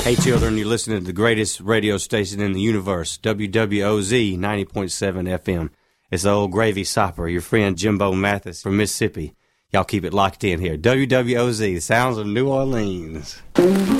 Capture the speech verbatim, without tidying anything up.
Hey, children, you're listening to the greatest radio station in the universe, W W O Z ninety point seven F M. It's the old gravy sopper, your friend Jimbo Mathis from Mississippi. Y'all keep it locked in here. W W O Z, the sounds of New Orleans.